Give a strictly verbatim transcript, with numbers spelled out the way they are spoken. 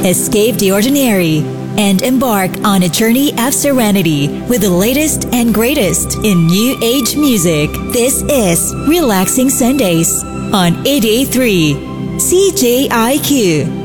Escape the ordinary and embark on a journey of serenity with the latest and greatest in new age music. This is Relaxing Sundays on eighty-eight point three C J I Q.